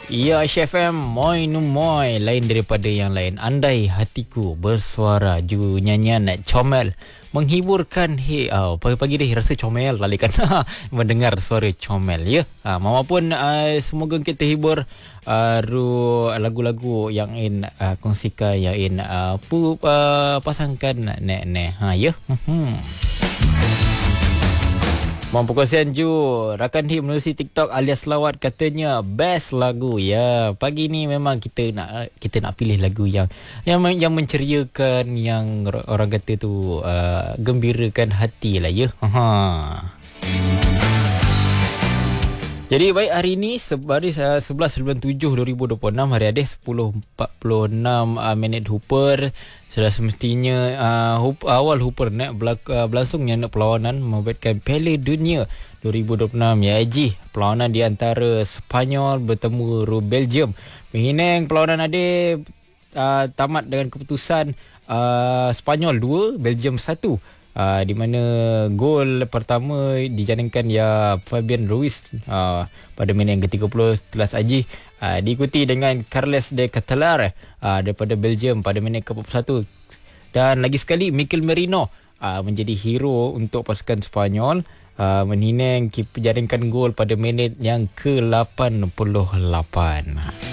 Ya, FM Moi Numoy, lain daripada yang lain. Andai hatiku bersuara, ju nyanyian comel menghiburkan. Pagi-pagi dah rasa comel lali kan mendengar suara comel ya. Mama pun semoga kita hibur lagu-lagu yang kongsikan yang pasangkan nek ya. Perkongsian ju rakan hip menerusi TikTok alias Lawat katanya best lagu ya. Pagi ni memang kita nak pilih lagu yang menceriakan, yang orang kata tu gembirakan hati lah ya. Jadi baik, hari ini hari 11.97.2026, hari Adis 10.46 minit Hooper. Sudah semestinya awal Hooper nak berlangsungnya nak perlawanan membabitkan Piala Dunia 2026 ya Haji. Perlawanan di antara Sepanyol bertemu Belgium. Menginang perlawanan Adis tamat dengan keputusan Sepanyol 2, Belgium 1. Di mana gol pertama dijaringkan ya Fabian Ruiz pada minit yang ke-30 Telas Aji, diikuti dengan Carles de Catalar daripada Belgium pada minit ke-41, dan lagi sekali Mikel Merino menjadi hero untuk pasukan Sepanyol, menjaringkan gol pada minit yang ke-88.